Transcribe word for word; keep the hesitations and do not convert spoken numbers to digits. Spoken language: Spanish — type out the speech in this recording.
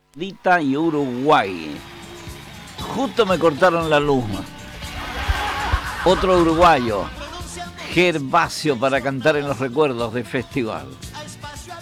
Dita y Uruguay. Justo me cortaron la luz. Otro uruguayo, Gervasio, para cantar en los recuerdos del festival.